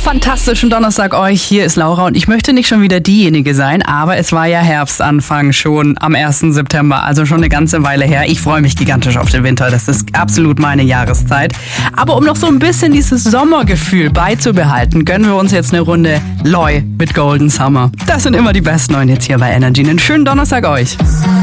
Fantastischen Donnerstag euch, hier ist Laura und ich möchte nicht schon wieder diejenige sein, aber es war ja Herbstanfang schon am 1. September, also schon eine ganze Weile her. Ich freue mich gigantisch auf den Winter, das ist absolut meine Jahreszeit. Aber um noch so ein bisschen dieses Sommergefühl beizubehalten, gönnen wir uns jetzt eine Runde Loi mit Golden Summer. Das sind immer die besten neuen Hits hier bei Energy. Einen schönen Donnerstag euch.